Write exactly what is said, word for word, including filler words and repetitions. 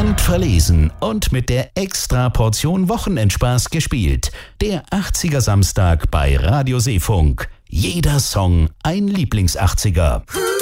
Punkt verlesen und mit der Extra-Portion Wochenendspaß gespielt. Der achtziger Samstag bei Radio Seefunk. Jeder Song ein Lieblings-achtziger.